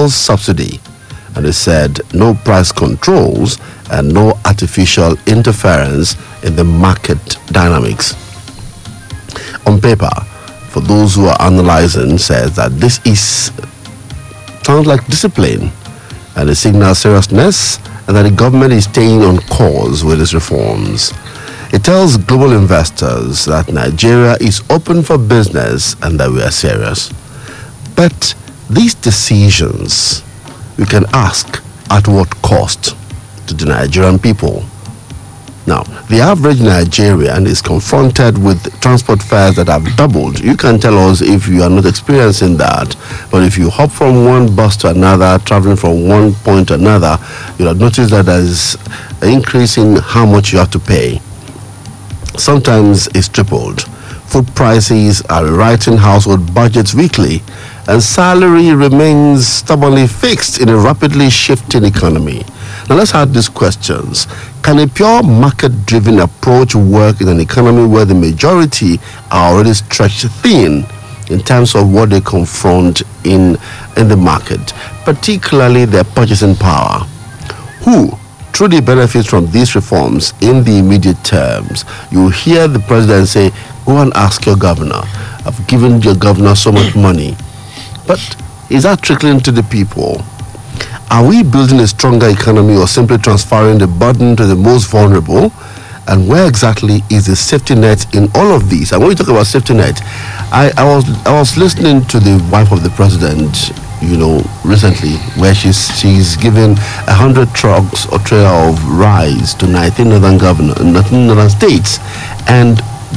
fuel subsidy. And they said no price controls and no artificial interference in the market dynamics. On paper, for those who are analyzing, says that this sounds like discipline and it signals seriousness and that the government is staying on course with its reforms. It tells global investors that Nigeria is open for business and that we are serious. But these decisions, we can ask, at what cost to the Nigerian people? Now, the average Nigerian is confronted with transport fares that have doubled. You can tell us if you are not experiencing that, but if you hop from one bus to another, traveling from one point to another, you'll have noticed that there's an increase in how much you have to pay. Sometimes it's tripled. Food prices are rewriting household budgets weekly, and salary remains stubbornly fixed in a rapidly shifting economy. Now let's ask these questions. Can a pure market-driven approach work in an economy where the majority are already stretched thin in terms of what they confront in the market, particularly their purchasing power? Who truly benefits from these reforms in the immediate terms? You hear the president say, go and ask your governor. I've given your governor so much money. But is that trickling to the people? Are we building a stronger economy or simply transferring the burden to the most vulnerable? And where exactly is the safety net in all of these? And when we talk about safety net, I was listening to the wife of the president, recently, where she's given 100 trucks or trailer of rice to 19 northern states, and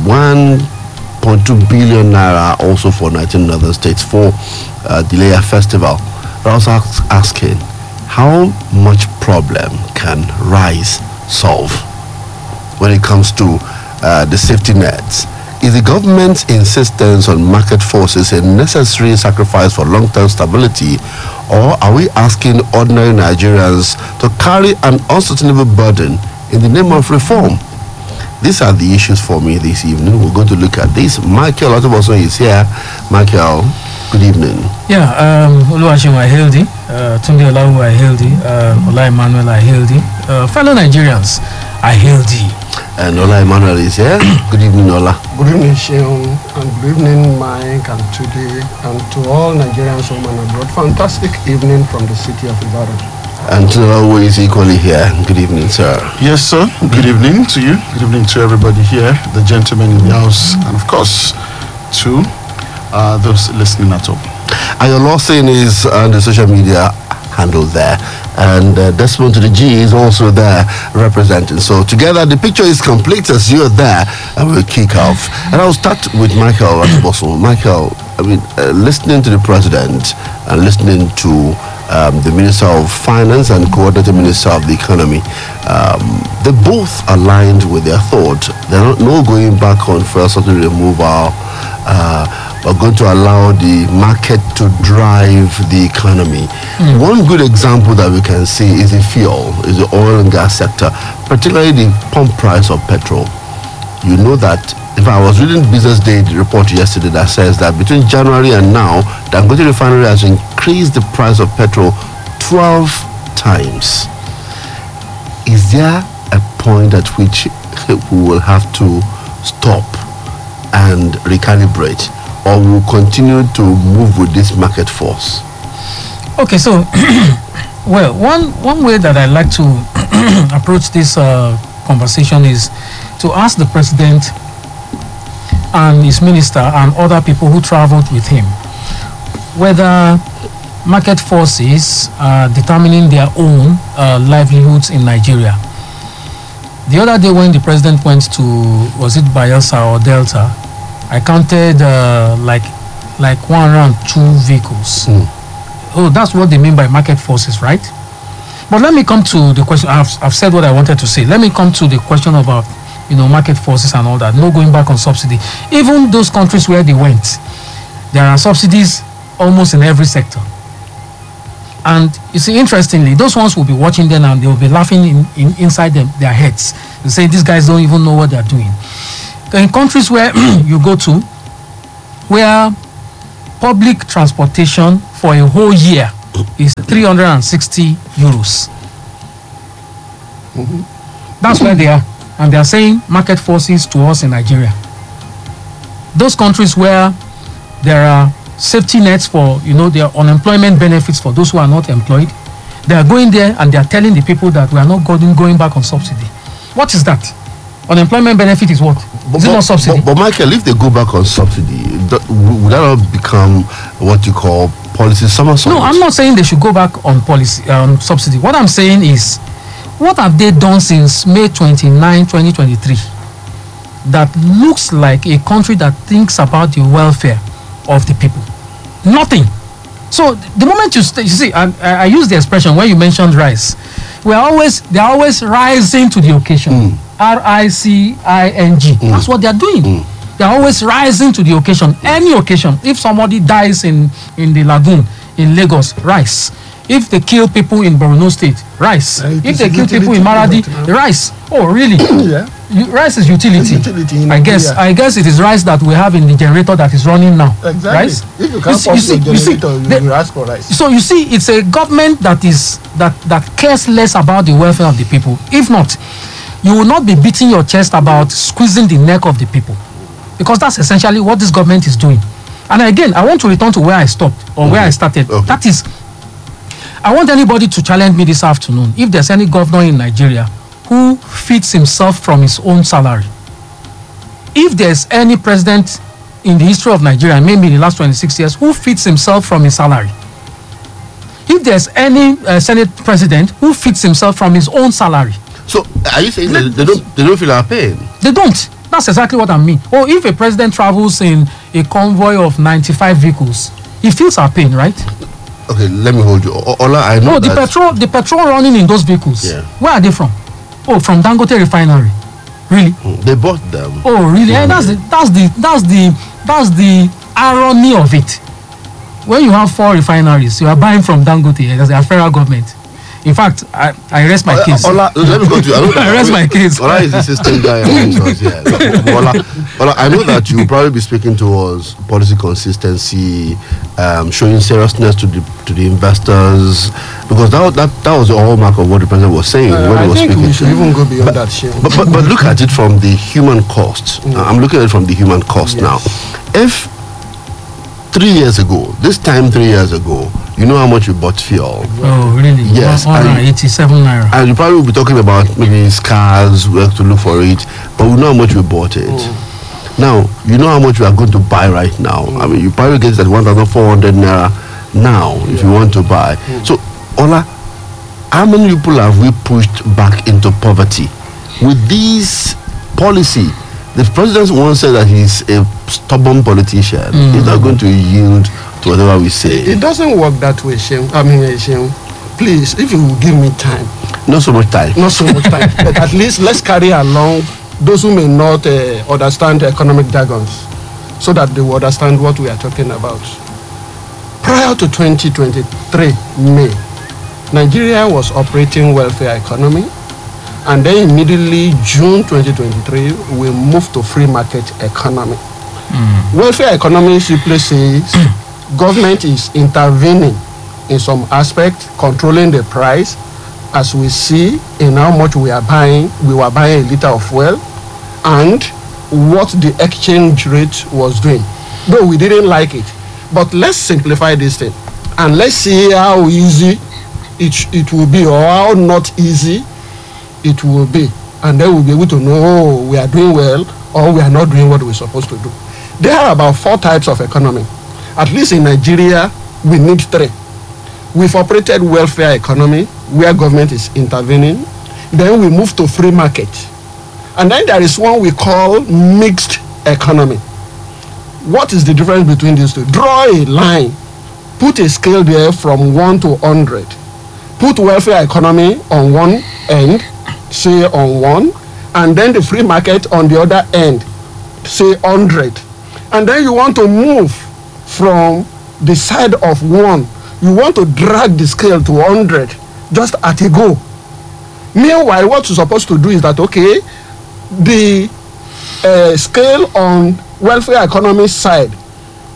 1.2 billion naira also for 19 northern states for the Leya festival. But I was asking, how much problem can rice solve when it comes to the safety nets? Is the government's insistence on market forces a necessary sacrifice for long-term stability, or are we asking ordinary Nigerians to carry an unsustainable burden in the name of reform? These are the issues for me this evening. We're going to look at this. Michael Atuboso is here. Michael, good evening. Yeah, Oluwaseun, I hail thee. Tunde Olahu, I hail thee. Ola Emmanuel, I hail thee. Fellow Nigerians, I hail thee. And Ola Emmanuel is here. Good evening, Ola. Good evening, Seun, and good evening, Mike, and today, and to all Nigerians home and abroad. Fantastic evening from the city of Ibadan. And Tunde is equally here. Good evening, sir. Yes, sir. Good evening to you. Good evening to everybody here, the gentlemen in the house, and of course, to those listening at home. Ayo Lawson is on the social media handle there, and Desmond to the G is also there representing. So together the picture is complete as you're there, and we'll kick off. And I'll start with Michael Atuboso. Michael, listening to the president and listening to the Minister of Finance and Coordinating Minister of the Economy, they both aligned with their thought. They're not going back on fuel subsidy removal. We're going to allow the market to drive the economy. One good example that we can see is the oil and gas sector, particularly the pump price of petrol. You know that, if I was reading Business Day report yesterday that says that between January and now, Dangote Refinery has increased the price of petrol 12 times. Is there a point at which we will have to stop and recalibrate, or will continue to move with this market force? Okay, so well, one way that I like to approach this conversation is to ask the president and his minister and other people who traveled with him whether market forces are determining their own livelihoods in Nigeria. The other day when the president went to, was it Bayelsa or Delta, I counted like 102 vehicles. Oh, that's what they mean by market forces, right? But let me come to the question. I've said what I wanted to say. Let me come to the question about market forces and all that. No going back on subsidy. Even those countries where they went, there are subsidies almost in every sector. And you see, interestingly, those ones will be watching them and they will be laughing inside their heads. They say these guys don't even know what they're doing. In countries where you go to, where public transportation for a whole year is 360 euros. That's where they are. And they are saying market forces to us in Nigeria. Those countries where there are safety nets for, their unemployment benefits for those who are not employed, they are going there and they are telling the people that we are not going back on subsidy. What is that? Unemployment benefit is what? Is it not subsidy? But Michael, if they go back on subsidy, would that not become what you call policy somersault? No, I'm not saying they should go back on policy subsidy. What I'm saying is, what have they done since May 29, 2023 that looks like a country that thinks about the welfare of the people? Nothing. So the moment you see, I use the expression when you mentioned rice. They're always rising to the occasion. RICING. That's what they're doing. They're always rising to the occasion. Any occasion. If somebody dies in the lagoon in Lagos, rice. If they kill people in Borno State, rice. If they kill people in Maradi, rice. Oh, really? Yeah. Rice is utility. I guess it is rice that we have in the generator that is running now. Exactly. Rice. If you can't pump the generator, you ask for rice. So you see, it's a government that cares less about the welfare of the people. If not, you will not be beating your chest about squeezing the neck of the people, because that's essentially what this government is doing. And again, I want to return to where I stopped or where I started. Okay. That is, I want anybody to challenge me this afternoon if there's any governor in Nigeria who feeds himself from his own salary. If there's any president in the history of Nigeria, maybe in the last 26 years, who feeds himself from his salary. If there's any Senate president who feeds himself from his own salary. So are you saying they don't feel our pain? They don't. That's exactly what I mean. Or if a president travels in a convoy of 95 vehicles, he feels our pain, right? Okay, let me hold you. Ola, I know the petrol running in those vehicles. Yeah. Where are they from? Oh, from Dangote Refinery. Really? They bought them. Oh, really? Yeah. That's the irony of it. When you have 4 refineries, you are buying from Dangote as a federal government. In fact, I rest my case. Ola, let me go to you. I rest my case. Ola is the system guy amongst us here. Ola, I know that you will probably be speaking towards policy consistency, showing seriousness to the investors, because that was the hallmark of what the president was saying when he was speaking. I think we should even go beyond that. But look at it from the human cost. I'm looking at it from the human cost now. If 3 years ago, this time 3 years ago, you know how much you bought fuel? Oh, really? Yes. 187 naira. And you probably will be talking about maybe scars, we have to look for it, but we know how much we bought it. Now, you know how much we are going to buy right now. I mean, you probably get it at 1,400 naira now if you want to buy. So, Ola, how many people have we pushed back into poverty with this policy? The president once said that he's a stubborn politician. He's not going to yield to whatever we say. It doesn't work that way, Shem. Please, if you will give me time. Not so much time. But at least let's carry along those who may not understand economic jargons, so that they will understand what we are talking about. Prior to 2023 May, Nigeria was operating welfare economy. And then immediately June 2023, we moved to free market economy. Welfare economy simply says government is intervening in some aspect, controlling the price, as we see in how much we are buying. We were buying a liter of fuel, and what the exchange rate was doing. Though we didn't like it, but let's simplify this thing, and let's see how easy it will be, or how not easy it will be, and then we'll be able to know we are doing well or we are not doing what we're supposed to do. There are about 4 types of economy. At least in Nigeria, we need 3. We've operated welfare economy, where government is intervening. Then we move to free market. And then there is one we call mixed economy. What is the difference between these two? Draw a line. Put a scale there from 1 to 100. Put welfare economy on one end, say on 1, and then the free market on the other end, say 100. And then you want to move from the side of 1, you want to drag the scale to 100 just at a go. Meanwhile, what you're supposed to do is that, okay, the scale on welfare economy side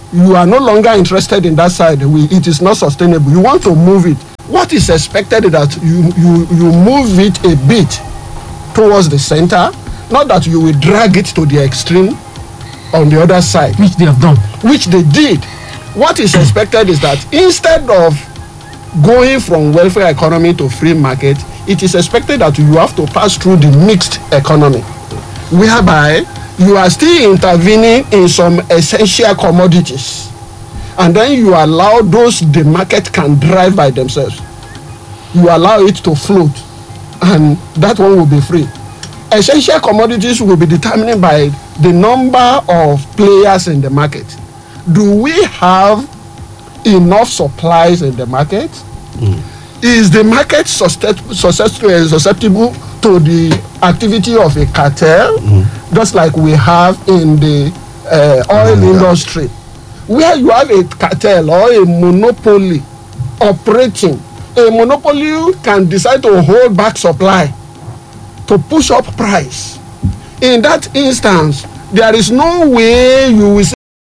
you are no longer interested in that side. It is not sustainable. You want to move it. What is expected is that you move it a bit towards the center, not that you will drag it to the extreme on the other side. Which they have done. Which they did. What is expected is that instead of going from welfare economy to free market, it is expected that you have to pass through the mixed economy, whereby you are still intervening in some essential commodities, and then you allow those the market can drive by themselves. You allow it to float, and that one will be free. Essential commodities will be determined by the number of players in the market. Do we have enough supplies in the market? Is the market susceptible to the activity of a cartel, just like we have in the oil industry, where you have a cartel or a monopoly operating? A monopoly can decide to hold back supply to push up price. In that instance, there is no way you will say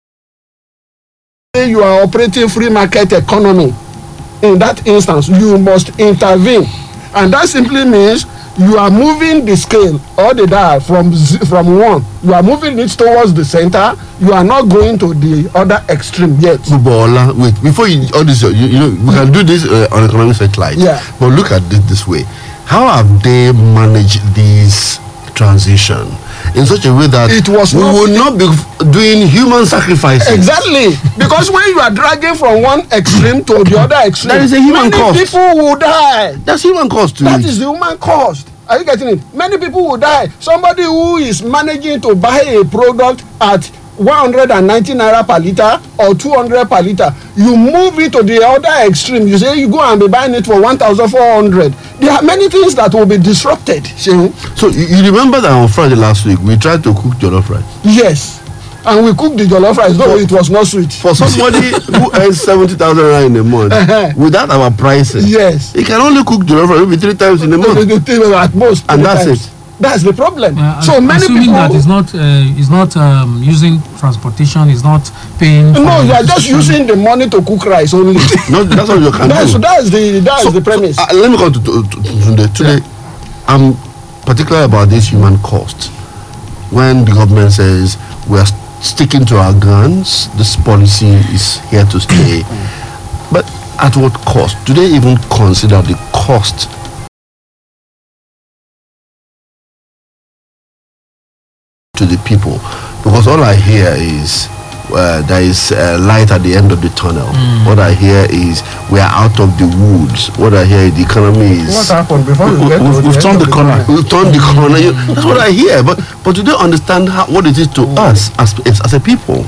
you are operating free market economy. In that instance, you must intervene, and that simply means you are moving the scale or the dial from one. You are moving it towards the center. You are not going to the other extreme yet. Bubola, wait, before you all this, you know, we can do this on economic satellite. Yeah. But look at it this way: how have they managed this transition in such a way that we will not be doing human sacrifices? Exactly, because when you are dragging from one extreme to the other extreme, there is a human cost. Many people will die. That's human cost to That it. is the human cost. Are you getting it? Many people will die. Somebody who is managing to buy a product at 190 naira per liter or 200 per liter, you move it to the other extreme. You say you go and be buying it for 1,400. There are many things that will be disrupted. So you remember that on Friday last week we tried to cook jollof rice? Yes, and we cooked the jollof rice, though it was not sweet. For somebody who earns 70,000 rand in a month, without our pricing, yes, he can only cook jollof rice maybe 3 times in a month, at most, and that's times. it. That's the problem. So many assuming people that is not using transportation, is not paying. No, you are just using the money to cook rice only. No, that's what you can do. That's the premise. Let me come to today. I'm particular about this human cost. When the government says we are sticking to our guns, this policy is here to stay, but at what cost? Do they even consider the cost to the people? Because all I hear is there is light at the end of the tunnel. What I hear is we are out of the woods. What I hear is the economy is. What happened before we've turned the corner. We've turned the corner. That's what I hear. But do they understand what it is to us as a people?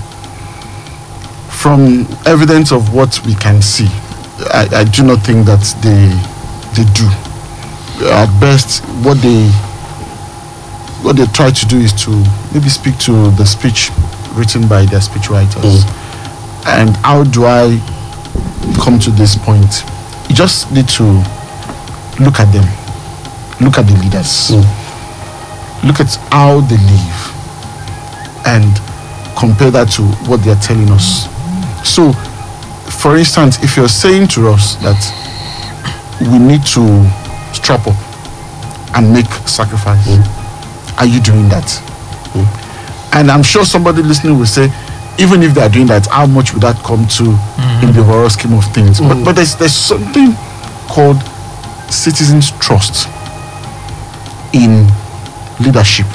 From evidence of what we can see, I do not think that they do. At best, what they try to do is to maybe speak to the speech written by their speech writers. And how do I come to this point? You just need to look at them, look at the leaders, look at how they live, and compare that to what they are telling us. So, for instance, if you're saying to us that we need to strap up and make sacrifice, are you doing that? And I'm sure somebody listening will say, even if they are doing that, how much would that come to in the overall scheme of things? But there's something called citizens' trust in leadership.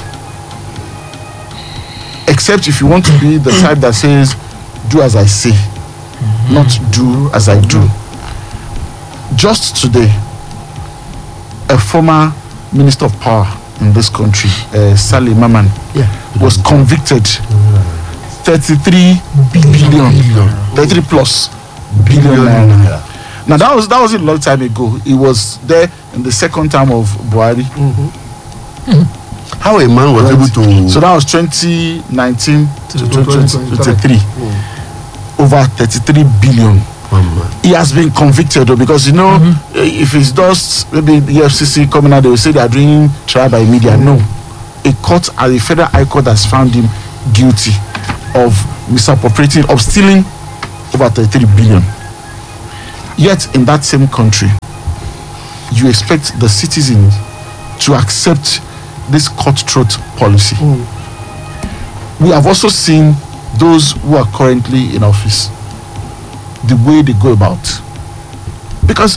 Except if you want to be the type that says, do as I say, not do as I do. Just today, a former Minister of Power in this country, Sally Maman, was convicted 33 billion, 33 plus billion. Now that was a long time ago. It was there in the second term of Buhari. How a man was able to. So that was 2019 to 2023. Over 33 billion. He has been convicted though, because if it's just maybe the FCC coming out, they will say they are doing trial by media. No, a court at the Federal High Court has found him guilty of misappropriating, of stealing over 33 billion. Yet in that same country, you expect the citizens to accept this cutthroat policy. We have also seen those who are currently in office, the way they go about. Because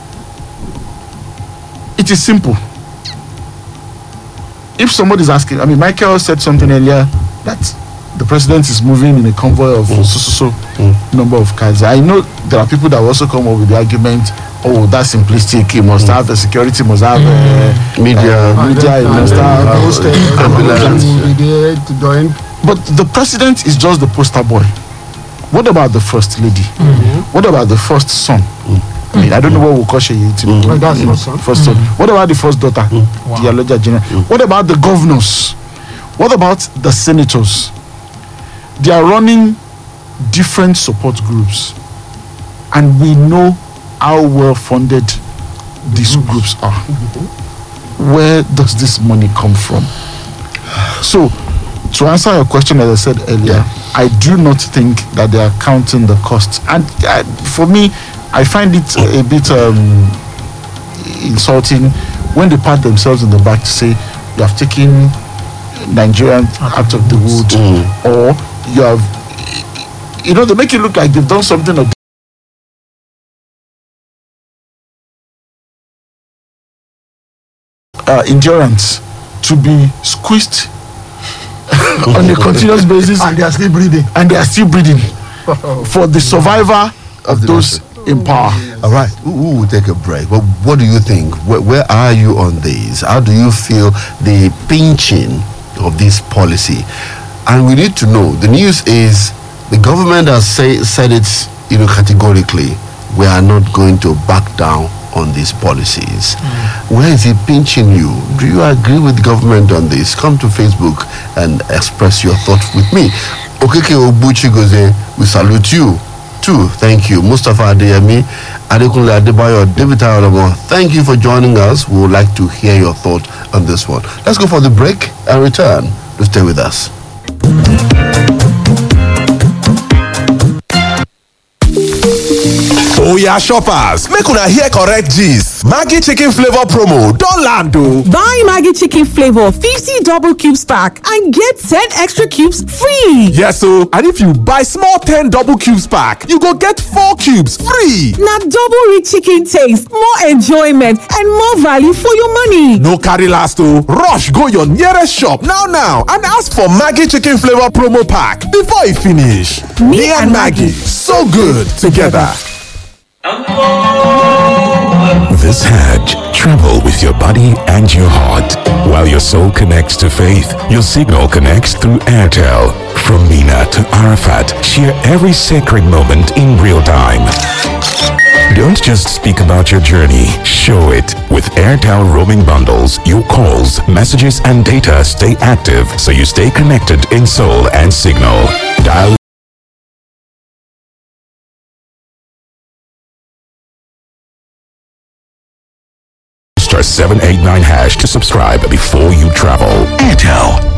it is simple. If somebody is asking, I mean, Michael said something earlier that the president is moving in a convoy of so number of cars. I know there are people that will also come up with the argument, oh, that's simplistic. He must have a security, must have media, he must have But the president is just the poster boy. What about the first lady? What about the first son? I mean, I don't know what we'll call That's not son. First son. What about the first daughter? What about the governors? What about the senators? They are running different support groups, and we know how well funded these groups are. Where does this money come from? So, to answer your question, as I said earlier, I do not think that they are counting the costs. And for me, I find it a bit insulting when they pat themselves in the back to say you have taken Nigerian out of the wood, or you have, they make it look like they've done something of endurance to be squeezed on a continuous basis, And they are still breathing. For the survivor of those in power. All right, we'll take a break. But what do you think? Where are you on this? How do you feel the pinching of this policy? And we need to know, the news is the government has said it categorically, we are not going to back down on these policies. Where is it pinching you? Do you agree with government on this? Come to Facebook and express your thoughts with me. Okeke Obuchi Goze, we salute you too. Thank you. Mustafa Adeyemi, Adekunle Adebayo, David Tayodomo, thank you for joining us. We would like to hear your thought on this one. Let's go for the break and return. To stay with us. Oya shoppers, make una hear correct gist. Maggi chicken flavor promo don land o. Buy Maggi chicken flavor 50 double cubes pack and get 10 extra cubes free. Yes o, and if you buy small 10 double cubes pack, you go get 4 cubes free. Na double rich chicken taste, more enjoyment and more value for your money. No carry last o, rush go your nearest shop now and ask for Maggi chicken flavor promo pack before e finish. Me and Maggi, so good together. This Hajj, travel with your body and your heart. While your soul connects to faith, your signal connects through Airtel. From Mina to Arafat, share every sacred moment in real time. Don't just speak about your journey, show it. With Airtel roaming bundles, your calls, messages and data stay active so you stay connected in soul and signal. Dial *789# to subscribe before you travel. Airtel.